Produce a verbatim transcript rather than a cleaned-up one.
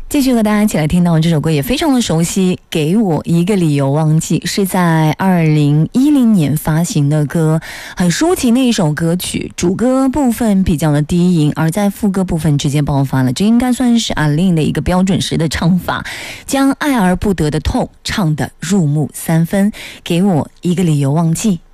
继续和大家一起来听到这首歌也非常的熟悉，给我一个理由忘记，是在二零一零年发行的歌，很抒情的一首歌曲，主歌部分比较的低吟，而在副歌部分直接爆发了，这应该算是阿令的一个标准式的唱法，将爱而不得的痛唱得入木三分，给我一个理由忘记。